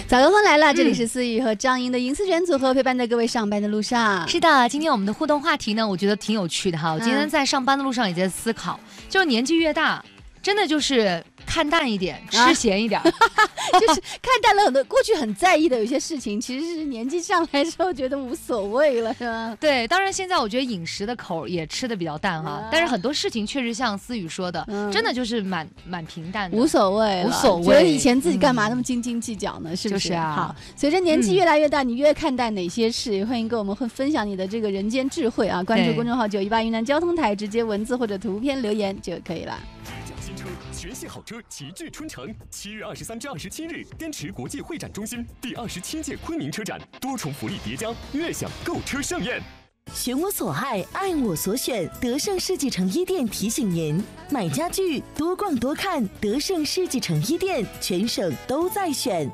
早高峰来了，这里是思雨和张莹的银丝卷组合，陪伴在各位上班的路上。 是的，今天我们的互动话题呢，我觉得挺有趣的哈。我今天在上班的路上也在思考，就是年纪越大，真的就是看淡一点，吃咸一点， 就是看淡了很多过去很在意的有些事情，其实是年纪上来之后觉得无所谓了，是吧？ 对，当然现在我觉得饮食的口也吃的比较淡哈，但是很多事情确实像思雨说的，真的就是蛮平淡的， 无所谓，觉得以前自己干嘛那么斤斤计较呢？是不是？ 就是啊。 好，随着年纪越来越大，你越看淡哪些事？欢迎跟我们分享你的这个人间智慧啊！关注公众号918云南交通台，直接文字或者图片留言就可以了。 新车全系好车齐聚春城，7月23至27日，滇池国际会展中心第27届昆明车展，多重福利叠加，悦享购车盛宴。 选我所爱，爱我所选。德胜世纪城一店提醒您：买家具多逛多看，德胜世纪城一店，全省都在选。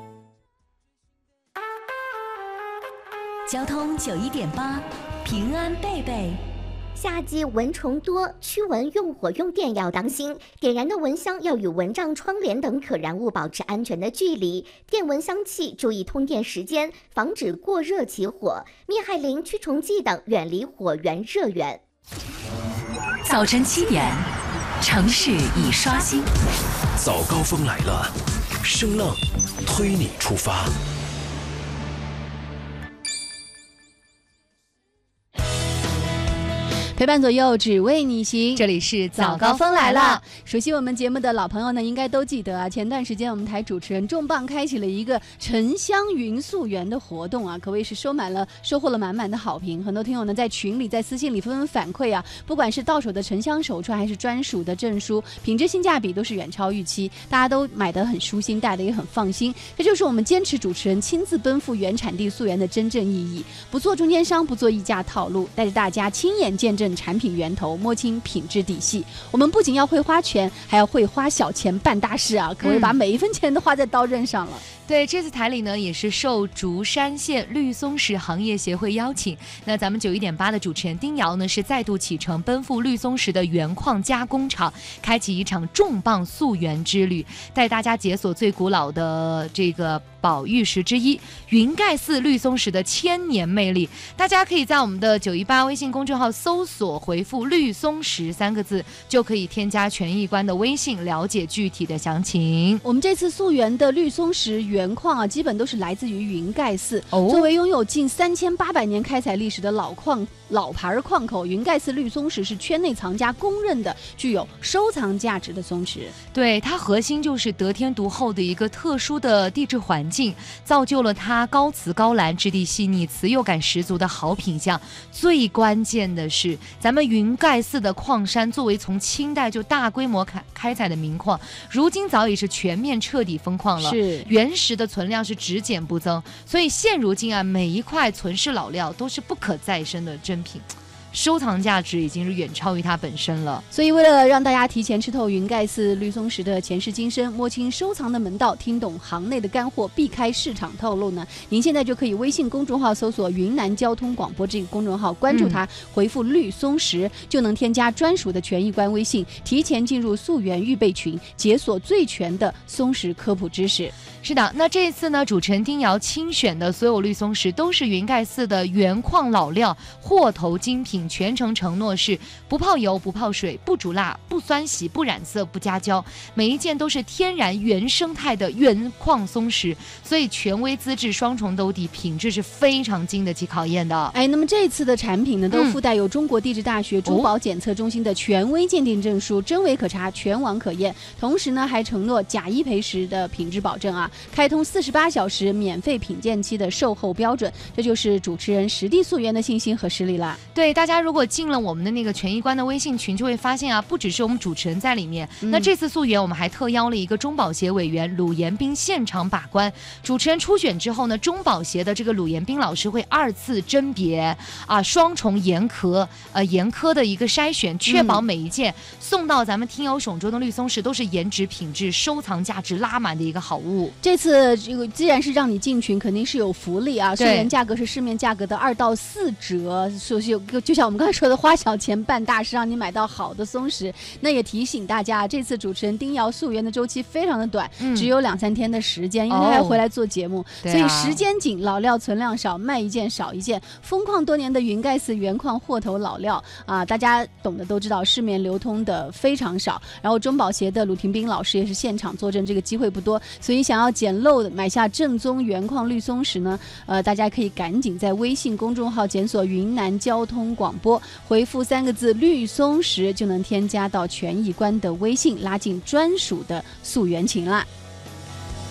交通91.8，平安贝贝。 夏季蚊虫多，驱蚊用火用电要当心，点燃的蚊香要与蚊帐、窗帘等可燃物保持安全的距离。电蚊香器注意通电时间，防止过热起火。灭害灵、驱虫剂等远离火源热源。 早晨7点，城市已刷新。 早高峰来了，声浪推你出发。 陪伴左右，只为你行。 这里是早高峰来了。 熟悉我们节目的老朋友呢，应该都记得啊。前段时间我们台主持人重磅开启了一个沉香云溯源的活动啊，可谓是收获了满满的好评。很多听友呢在群里、在私信里纷纷反馈啊，不管是到手的沉香手串，还是专属的证书，品质性价比都是远超预期，大家都买得很舒心，戴得也很放心。这就是我们坚持主持人亲自奔赴原产地溯源的真正意义，不做中间商，不做溢价套路，带着大家亲眼见证产品源头，摸清品质底细。我们不仅要会花钱，还要会花小钱办大事啊！可谓把每一分钱都花在刀刃上了。 对，这次台里呢也是受竹山县绿松石行业协会邀请，那咱们91.8的主持人丁瑶呢是再度启程奔赴绿松石的原矿加工厂，开启一场重磅溯源之旅，带大家解锁最古老的这个宝玉石之一云盖寺绿松石的1000年魅力。大家可以在我们的918微信公众号搜索回复绿松石3个字，就可以添加权益官的微信了解具体的详情。 我们这次溯源的绿松石原矿啊，基本都是来自于云盖寺。作为拥有近3800年开采历史的老牌矿口，云盖寺绿松石是圈内藏家公认的具有收藏价值的松石。 对，它核心就是得天独厚的一个特殊的地质环境，造就了它高瓷高蓝、质地细腻、持有感十足的好品相。最关键的是，咱们云盖寺的矿山作为从清代就大规模开采的名矿，如今早已是全面彻底封矿了， 是原石的存量是只减不增，所以现如今啊，每一块存世老料都是不可再生的珍品，收藏价值已经是远超于它本身了。 所以为了让大家提前吃透云盖寺绿松石的前世今生，摸清收藏的门道，听懂行内的干货，避开市场透露呢，您现在就可以微信公众号搜索云南交通广播这个公众号，关注它，回复绿松石就能添加专属的权益官微信，提前进入溯源预备群，解锁最全的松石科普知识。 是的，那这一次呢，主持人丁瑶亲选的所有绿松石都是云盖寺的原矿老料，货头精品，全程承诺是不泡油、不泡水、不煮辣、不酸洗、不染色、不加胶，每一件都是天然原生态的原矿松石，所以权威资质双重兜底，品质是非常经得起考验的。 那么这次的产品呢，都附带有中国地质大学珠宝检测中心的权威鉴定证书，真伪可查，全网可验。同时呢，还承诺假一赔十的品质保证啊。开通48小时免费品鉴期的售后标准，这就是主持人实地溯源的信心和实力啦。 对，大家如果进了我们的那个权益官的微信群，就会发现啊，不只是我们主持人在里面，那这次溯源我们还特邀了一个中保协委员鲁延斌现场把关。主持人初选之后呢，中保协的这个鲁延斌老师会2次甄别啊，双重严苛的一个筛选，确保每一件送到咱们听友手中的绿松石都是颜值、品质、收藏价值拉满的一个好物。 这次这个既然是让你进群，肯定是有福利啊！溯源价格是市面价格的2到4折，就像我们刚才说的，花小钱办大事，让你买到好的松石。那也提醒大家，这次主持人丁瑶溯源的周期非常的短，只有2-3天的时间，因为他要回来做节目，所以时间紧，老料存量少，卖一件少一件。风矿多年的云盖寺原矿货头老料啊，大家懂的都知道，市面流通的非常少。然后中保协的鲁廷斌老师也是现场坐镇，这个机会不多，所以想要捡漏的买下正宗原矿绿松石呢，大家可以赶紧在微信公众号检索云南交通广播，回复3个字绿松石就能添加到权益观的微信，拉进专属的溯源群啦。